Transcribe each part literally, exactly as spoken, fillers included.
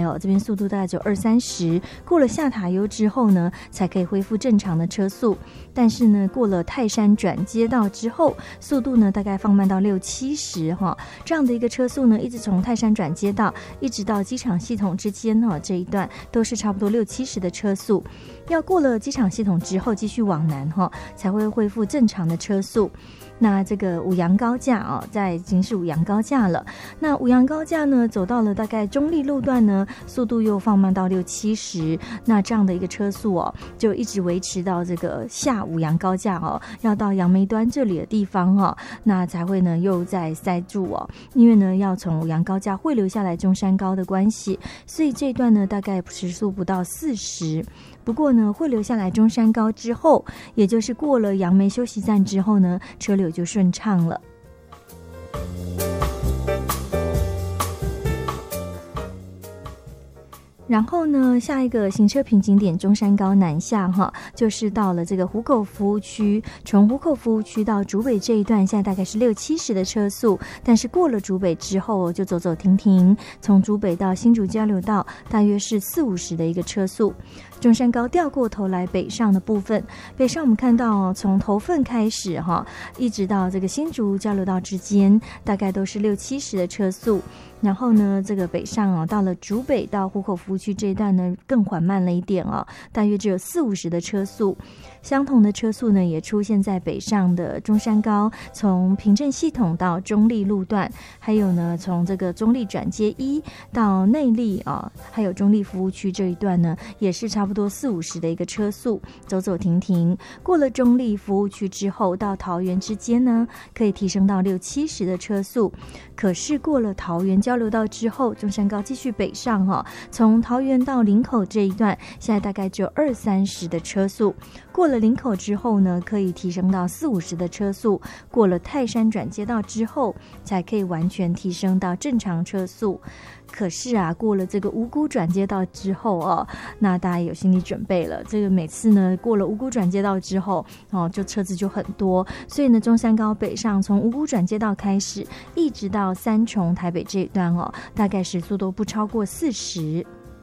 哦，这边速度大概只有二三十，过了下塔悠之后呢，才可以恢复正常的车速。但是呢，过了泰山转接道之后，速度呢大概放慢到六七十哈，这样的一个车速呢，一直从泰山转接道一直到机场系统之间哈，这一段都是差不多六七十的车速。要过了机场系统之后，继续往南哈，才会恢复正常的车速。那这个五羊高架啊、哦，在已经是五羊高架了。那五羊高架呢，走到了大概中立路段呢，速度又放慢到六七十。那这样的一个车速哦，就一直维持到这个下五羊高架哦，要到杨梅端这里的地方哦，那才会呢又再塞住哦。因为呢要从五羊高架汇流下来中山高的关系，所以这一段呢大概时速不到四十。不过呢，汇流下来中山高之后，也就是过了杨梅休息站之后呢，车流就顺畅了。然后呢，下一个行车瓶颈点中山高南下哈，就是到了这个湖口服务区，从湖口服务区到竹北这一段，现在大概是六七十的车速，但是过了竹北之后就走走停停，从竹北到新竹交流道大约是四五十的一个车速。中山高掉过头来北上的部分，北上我们看到哦，从头份开始哈，一直到这个新竹交流道之间，大概都是六七十的车速。然后呢，这个北上哦，到了竹北到湖口服务区这一段呢，更缓慢了一点哦，大约只有四五十的车速。相同的车速呢，也出现在北上的中山高，从平镇系统到中立路段，还有呢，从这个中立转接一到内壢啊、哦，还有中立服务区这一段呢，也是差不多四五十的一个车速，走走停停。过了中立服务区之后，到桃园之间呢，可以提升到六七十的车速。可是过了桃园交流道之后，中山高继续北上哈、哦，从桃园到林口这一段，现在大概只有二三十的车速。过了林口之后呢，可以提升到四五十的车速。过了泰山转接道之后，才可以完全提升到正常车速。可是啊，过了这个五股转接道之后哦，那大家有心理准备了。这个每次呢，过了五股转接道之后哦，就车子就很多，所以呢，中山高北上从五股转接道开始，一直到三重台北这一段哦，大概时速都不超过四十。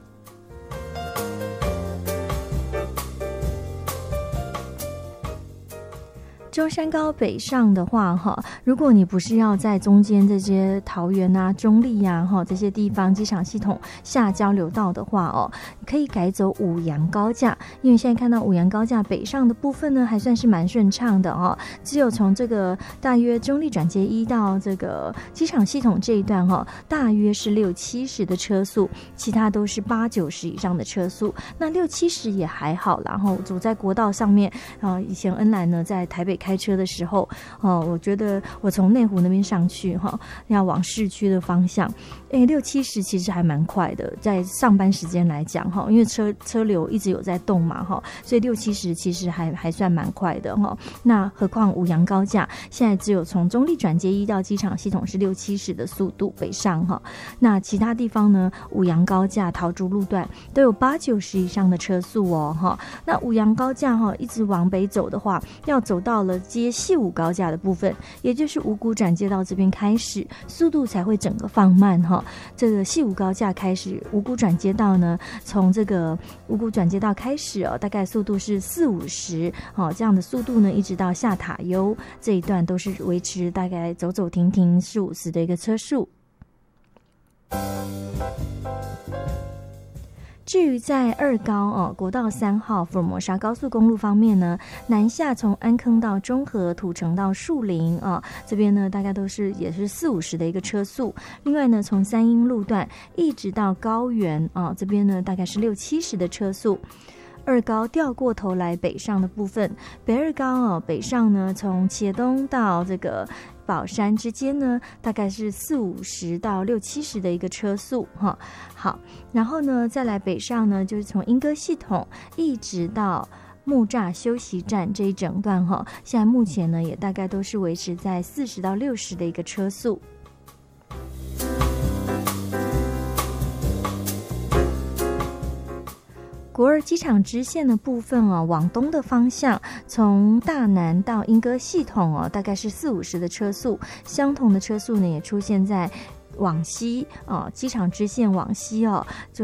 中山高北上的话哈，如果你不是要在中间这些桃园啊、中立啊哈这些地方机场系统下交流道的话哦，可以改走五羊高架，因为现在看到五羊高架北上的部分呢，还算是蛮顺畅的哦。只有从这个大约中立转接一到这个机场系统这一段哈，大约是六七十的车速，其他都是八九十以上的车速。那六七十也还好，然后走在国道上面啊，以前恩兰呢在台北开车的时候，哦，我觉得我从内湖那边上去哈，要往市区的方向，哎，六七十其实还蛮快的，在上班时间来讲哈，因为车车流一直有在动嘛哈，所以六七十其实还还算蛮快的哈。那何况五羊高架现在只有从中立转接一到机场系统是六七十的速度北上哈，那其他地方呢，五羊高架、桃竹路段都有八九十以上的车速哦哈。那五羊高架哈一直往北走的话，要走到了接细五高架的部分，也就是五股转接到这边开始，速度才会整个放慢哈。这个细五高架开始，五股转接道呢，从这个五股转接道开始哦，大概速度是四五十哦，这样的速度呢，一直到下塔悠这一段都是维持大概走走停停四五十的一个车速。至于在二高哦，国道三号福尔摩沙高速公路方面呢，南下从安坑到中和、土城到树林啊、哦，这边呢大概都是也是四五十的一个车速。另外呢，从三鶯路段一直到高原啊、哦，这边呢大概是六七十的车速。二高掉过头来北上的部分，北二高哦，北上呢从茄东到这个宝山之间呢，大概是四五十到六七十的一个车速哈。好，然后呢再来北上呢，就是从鶯歌系统一直到木栅休息站这一整段哈，现在目前呢也大概都是维持在四十到六十的一个车速。国二机场支线的部分哦，往东的方向，从大南到鶯歌系统哦，大概是四五十的车速。相同的车速呢，也出现在往西哦，机场支线往西哦，就